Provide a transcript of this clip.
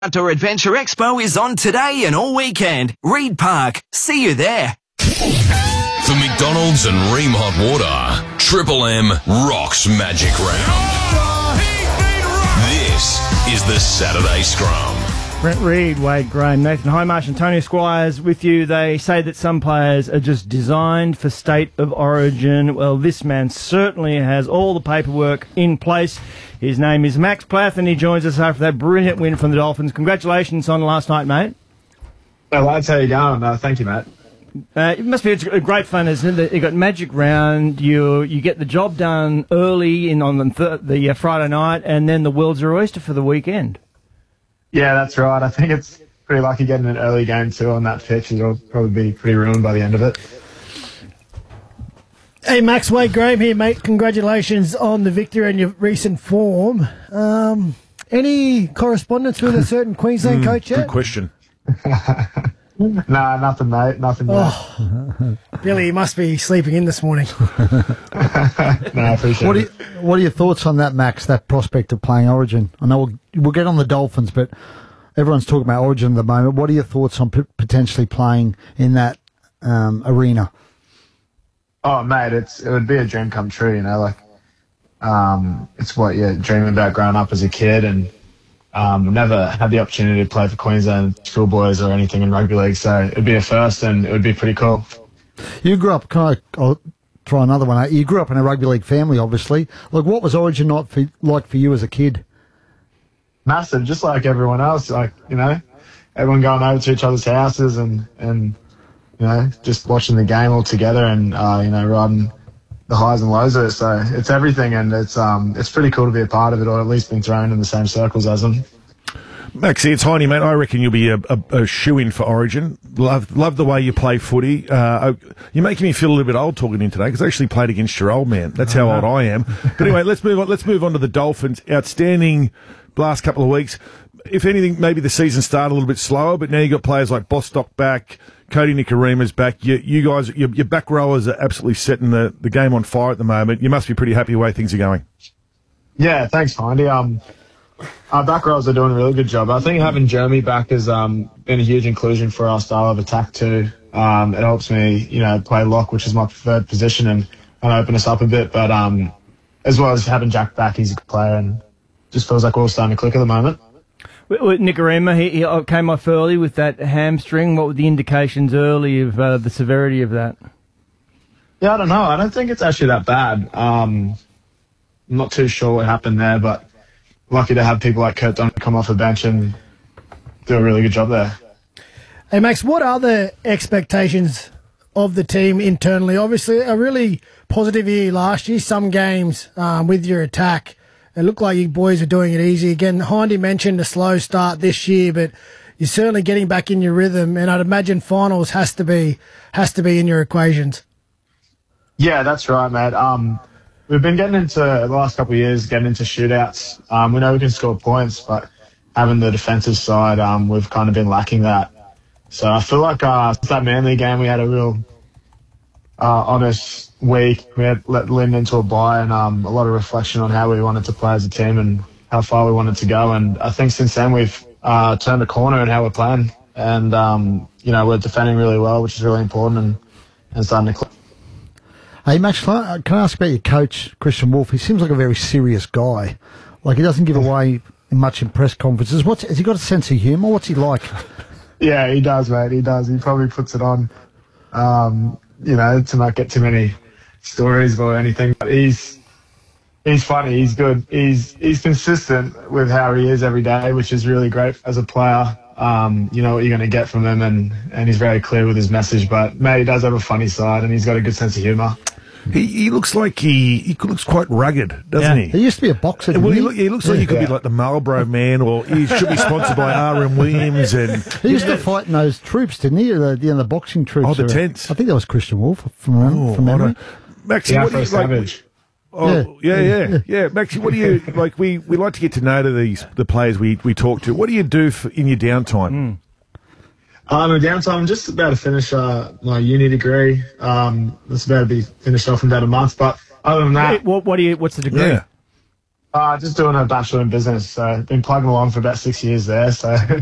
Outdoor Adventure Expo is on today and all weekend. Reed Park. See you there. For McDonald's and Ream Hot Water, Triple M rocks Magic Round. This is the Saturday Scrum. Brent Reed, Wade Graham, Nathan Highmarsh and Tony Squires with you. They say that some players are just designed for state of origin. Well, this man certainly has all the paperwork in place. His name is Max Plath and he joins us after that brilliant win from the Dolphins. Congratulations on last night, mate. Well, lads, how you going? Thank you, mate. It must be great fun, isn't it? You got Magic Round, you get the job done early on the Friday night, and then the world's your oyster for the weekend. Yeah, that's right. I think it's pretty lucky getting an early game too on that pitch. It'll probably be pretty ruined by the end of it. Hey, Max, Wade Graham here, mate. Congratulations on the victory and your recent form. Any correspondence with a certain Queensland coach yet? Good question. Nah, nothing, mate. Nothing yet. Billy, you must be sleeping in this morning. No, I appreciate it. What are your thoughts on that, Max, that prospect of playing Origin? I know we'll get on the Dolphins, but everyone's talking about Origin at the moment. What are your thoughts on potentially playing in that arena? Oh, mate, it would be a dream come true, you know. Like, it's what you're dreaming about growing up as a kid, and never had the opportunity to play for Queensland schoolboys or anything in rugby league, so it'd be a first, and it would be pretty cool. You grew up, I'll try another one out. You grew up in a rugby league family, obviously. Like, what was Origin like for you as a kid? Massive, just like everyone else. Like, you know, everyone going over to each other's houses and you know, just watching the game all together and, you know, riding the highs and lows of it. So it's everything, and it's pretty cool to be a part of it, or at least being thrown in the same circles as them. Maxie, it's Heine, mate. I reckon you'll be a shoe-in for Origin. Love the way you play footy. You're making me feel a little bit old talking in today, because I actually played against your old man. That's how old I am. But anyway, let's move on. Let's move on to the Dolphins. Outstanding last couple of weeks. If anything, maybe the season started a little bit slower, but now you've got players like Bostock back, Cody Nikorima's back. You guys, your back rowers are absolutely setting the game on fire at the moment. You must be pretty happy the way things are going. Yeah, thanks, Hindy. Our back rows are doing a really good job. I think having Jeremy back has been a huge inclusion for our style of attack too. It helps me, you know, play lock, which is my preferred position, and open us up a bit. But as well as having Jack back, he's a good player, and just feels like we're all starting to click at the moment. Nikorima, he came off early with that hamstring. What were the indications early of the severity of that? Yeah, I don't know. I don't think it's actually that bad. I'm not too sure what happened there, but lucky to have people like Kurt Donald come off the bench and do a really good job there. Hey, Max, what are the expectations of the team internally? Obviously, a really positive year last year. Some games with your attack, it looked like you boys are doing it easy. Again, Hindy mentioned a slow start this year, but you're certainly getting back in your rhythm, and I'd imagine finals has to be in your equations. Yeah, that's right, mate. We've been getting into, the last couple of years, getting into shootouts. We know we can score points, but having the defensive side, we've kind of been lacking that. So I feel like since that Manly game, we had a real honest week. We had let Lynn into a bye, and a lot of reflection on how we wanted to play as a team and how far we wanted to go. And I think since then we've turned a corner in how we're playing. And, you know, we're defending really well, which is really important, and starting to click. Hey, Max, can I ask about your coach, Christian Wolf? He seems like a very serious guy. Like, he doesn't give away much in press conferences. Has he got a sense of humour? What's he like? Yeah, he does, mate. He does. He probably puts it on, you know, to not get too many stories or anything. But he's funny. He's good. He's consistent with how he is every day, which is really great as a player. You know what you're going to get from him, and he's very clear with his message. But, mate, he does have a funny side, and he's got a good sense of humour. He looks like he looks quite rugged, doesn't he? He used to be a boxer, didn't he looks like he could be like the Marlboro Man, or he should be sponsored by R.M. Williams. And he used to fight in those troops, didn't he? The boxing troops. Oh, the tents. I think that was Christian Wolf from memory. Maxie, what do you like? Oh, yeah. Maxie, what do you like? We like to get to know the players we talk to. What do you do in your downtime? In downtime, I'm just about to finish my uni degree. It's about to be finished off in about a month. But other than that, what's the degree? Just doing a bachelor in business. So been plugging along for about 6 years there. So